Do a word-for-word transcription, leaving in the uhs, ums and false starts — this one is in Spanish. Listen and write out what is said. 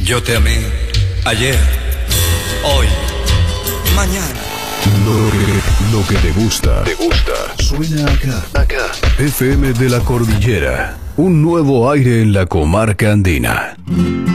Yo te amé ayer, hoy, mañana. Lo que, lo que te gusta, te gusta, suena acá, acá. F M de la Cordillera, un nuevo aire en la comarca andina.